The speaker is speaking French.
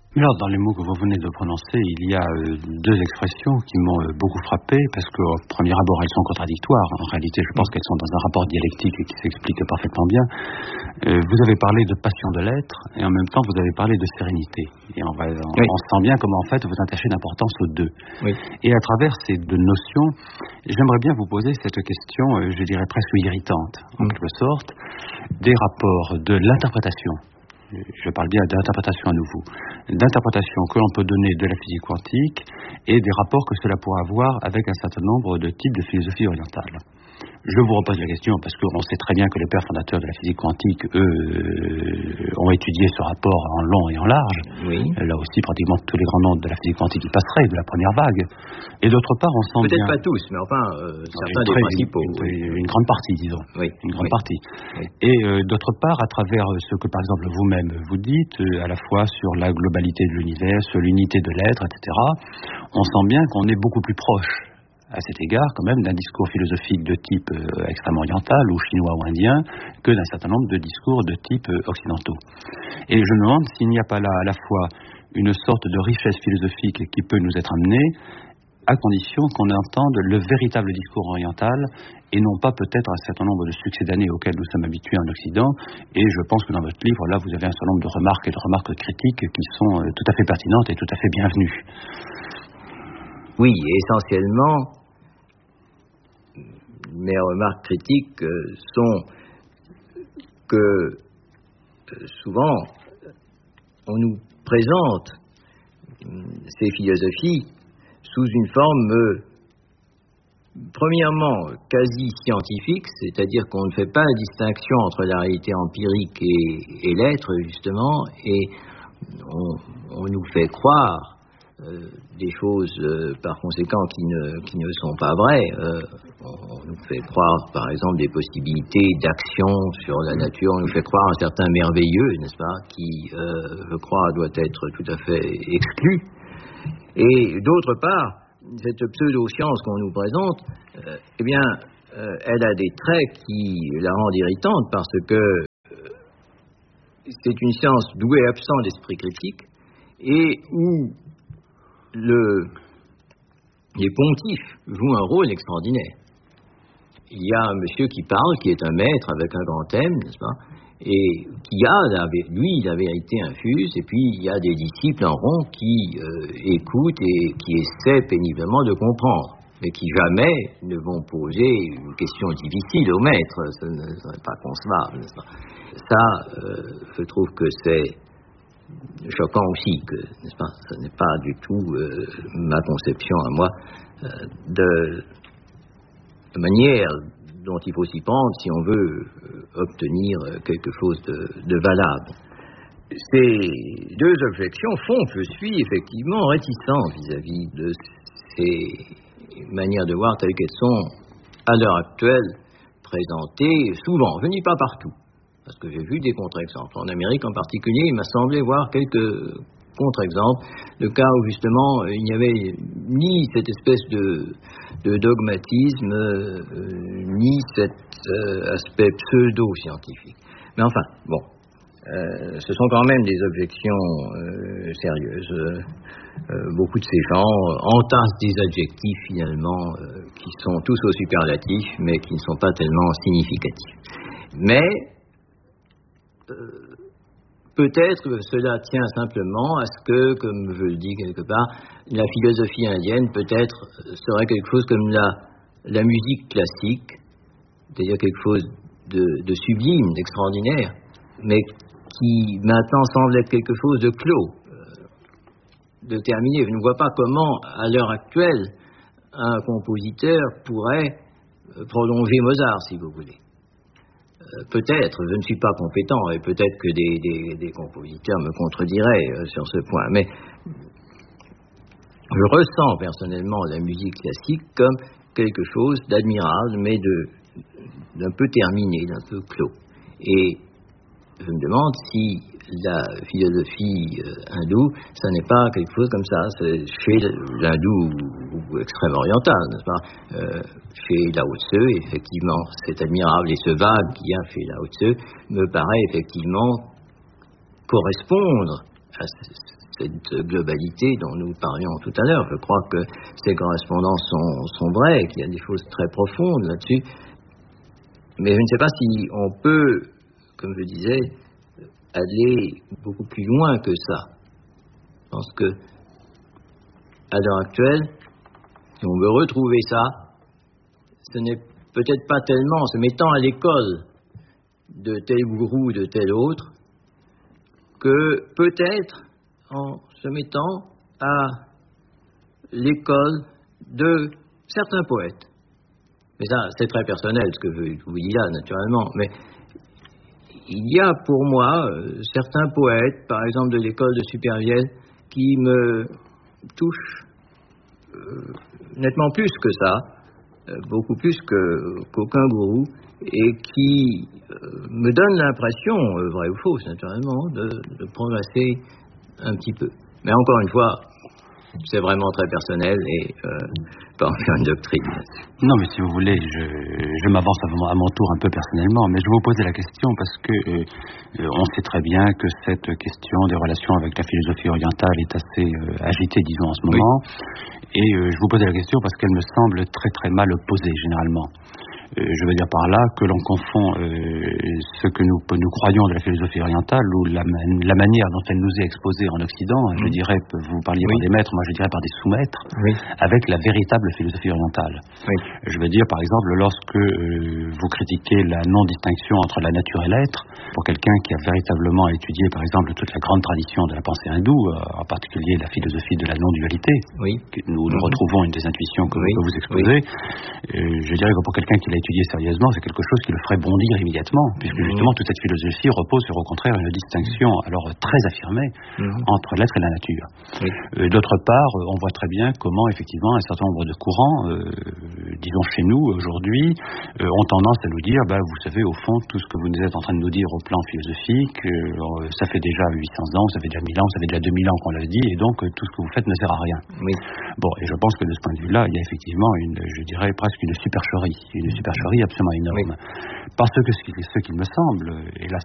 Alors, dans les mots que vous venez de prononcer, il y a deux expressions qui m'ont beaucoup frappé, parce qu'au premier abord, elles sont contradictoires. En réalité, je pense qu'elles sont dans un rapport dialectique et qui s'explique parfaitement bien. Vous avez parlé de passion de l'être, et en même temps, vous avez parlé de sérénité. Et on sent bien comment, en fait, vous attachez d'importance aux deux. Oui. Et à travers ces deux notions, j'aimerais bien vous poser cette question, je dirais presque irritante, en quelque sorte, des rapports de l'interprétation. Je parle bien d'interprétation à nouveau, d'interprétation que l'on peut donner de la physique quantique et des rapports que cela pourrait avoir avec un certain nombre de types de philosophie orientale. Je vous repose la question parce qu'on sait très bien que les pères fondateurs de la physique quantique, eux, ont étudié ce rapport en long et en large. Oui. Là aussi, pratiquement tous les grands noms de la physique quantique y passeraient, de la première vague. Et d'autre part, on sent peut-être bien... pas tous, mais enfin, certains des principaux. Une grande partie, disons. Oui. Une grande partie. Oui. Et d'autre part, à travers ce que, par exemple, vous-même vous dites, à la fois sur la globalité de l'univers, sur l'unité de l'être, etc., on sent bien qu'on est beaucoup plus proche, à cet égard, quand même, d'un discours philosophique de type extrêmement oriental ou chinois ou indien que d'un certain nombre de discours de type occidentaux. Et je me demande s'il n'y a pas là à la fois une sorte de richesse philosophique qui peut nous être amenée, à condition qu'on entende le véritable discours oriental et non pas peut-être un certain nombre de succédanés auxquels nous sommes habitués en Occident. Et je pense que dans votre livre, là, vous avez un certain nombre de remarques et de remarques critiques qui sont tout à fait pertinentes et tout à fait bienvenues. Oui, essentiellement, mes remarques critiques sont que souvent on nous présente ces philosophies sous une forme premièrement quasi scientifique, c'est-à-dire qu'on ne fait pas la distinction entre la réalité empirique et l'être justement, et on nous fait croire des choses par conséquent qui ne sont pas vraies. On nous fait croire par exemple des possibilités d'action sur la nature, on nous fait croire un certain merveilleux, n'est-ce pas, qui je crois doit être tout à fait exclu. Et d'autre part, cette pseudo-science qu'on nous présente, eh bien, elle a des traits qui la rendent irritante parce que c'est une science d'où est absent l'esprit critique et où les pontifes jouent un rôle extraordinaire. Il y a un monsieur qui parle, qui est un maître avec un grand thème, n'est-ce pas, et qui a, lui, la vérité infuse, et puis il y a des disciples en rond qui écoutent et qui essaient péniblement de comprendre, mais qui jamais ne vont poser une question difficile au maître. Ce n'est pas concevable, n'est-ce pas. Ça, je trouve que c'est choquant aussi, que, n'est-ce pas, ce n'est pas du tout ma conception à moi de manière dont il faut s'y prendre si on veut obtenir quelque chose de valable. Ces deux objections font que je suis effectivement réticent vis-à-vis de ces manières de voir telles qu'elles sont à l'heure actuelle présentées souvent. Je ne dis pas partout, parce que j'ai vu des contre-exemples. En Amérique en particulier, il m'a semblé voir quelques contre-exemples de cas où justement il n'y avait ni cette espèce de dogmatisme, ni cet aspect pseudo-scientifique. Mais enfin, bon, ce sont quand même des objections sérieuses. Beaucoup de ces gens entassent des adjectifs finalement qui sont tous au superlatif, mais qui ne sont pas tellement significatifs. Mais peut-être que cela tient simplement à ce que, comme je le dis quelque part, la philosophie indienne peut-être serait quelque chose comme la musique classique, c'est-à-dire quelque chose de sublime, d'extraordinaire, mais qui maintenant semble être quelque chose de clos, de terminé. Je ne vois pas comment, à l'heure actuelle, un compositeur pourrait prolonger Mozart, si vous voulez. Peut-être, je ne suis pas compétent, et peut-être que des compositeurs me contrediraient sur ce point, mais je ressens personnellement la musique classique comme quelque chose d'admirable, mais d'un peu terminé, d'un peu clos. Et je me demande si la philosophie hindoue, ça n'est pas quelque chose comme ça. C'est chez l'hindou ou extrême oriental, n'est-ce pas, chez Lao Tse, effectivement, c'est admirable. Et ce vague qu'il y a chez Lao Tse me paraît effectivement correspondre à cette globalité dont nous parlions tout à l'heure. Je crois que ces correspondances sont vraies, qu'il y a des choses très profondes là-dessus. Mais je ne sais pas si on peut, comme je disais, aller beaucoup plus loin que ça. Je pense que, à l'heure actuelle, si on veut retrouver ça, ce n'est peut-être pas tellement en se mettant à l'école de tel gourou ou de tel autre, que peut-être en se mettant à l'école de certains poètes. Mais ça, c'est très personnel ce que je vous dis là, naturellement. Mais il y a pour moi certains poètes, par exemple de l'école de Supervielle, qui me touchent nettement plus que ça, beaucoup plus qu'aucun gourou, et qui me donnent l'impression, vraie ou fausse naturellement, de progresser un petit peu. Mais encore une fois, c'est vraiment très personnel et pas en faire une doctrine. Non, mais si vous voulez, je m'avance à mon tour un peu personnellement, mais je vous posais la question parce que on sait très bien que cette question des relations avec la philosophie orientale est assez agitée, disons, en ce moment. Oui. Et je vous posais la question parce qu'elle me semble très très mal posée, généralement. Je veux dire par là que l'on confond ce que nous croyons de la philosophie orientale ou la manière dont elle nous est exposée en Occident, je dirais, vous parliez par des maîtres, moi je dirais par des sous-maîtres, avec la véritable philosophie orientale. Je veux dire par exemple, lorsque vous critiquez la non-distinction entre la nature et l'être, pour quelqu'un qui a véritablement étudié par exemple toute la grande tradition de la pensée hindoue, en particulier la philosophie de la non-dualité, nous retrouvons une des intuitions que vous exposez, je dirais que pour quelqu'un qui l'a étudié sérieusement, c'est quelque chose qui le ferait bondir immédiatement, puisque justement toute cette philosophie repose sur au contraire une distinction alors très affirmée entre l'être et la nature. D'autre part, on voit très bien comment effectivement un certain nombre de courants, disons chez nous aujourd'hui, ont tendance à nous dire, vous savez au fond tout ce que vous nous êtes en train de nous dire au plan philosophique, ça fait déjà 800 ans, ça fait déjà 1000 ans, ça fait déjà 2000 ans qu'on l'a dit, et donc tout ce que vous faites ne sert à rien. Bon, et je pense que de ce point de vue-là, il y a effectivement je dirais presque une supercherie absolument énorme. Parce que ce qu'il me semble, hélas